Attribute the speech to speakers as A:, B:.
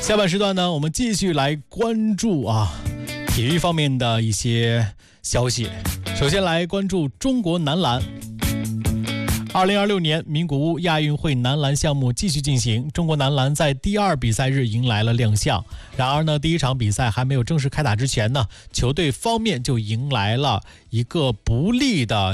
A: 下半时段呢，我们继续来关注体育方面的一些消息。首先来关注中国男篮。2026年名古屋亚运会男篮项目继续进行，中国男篮在第2比赛日迎来了亮相。然而呢，第一场比赛还没有正式开打之前呢，球队方面就迎来了一个不利的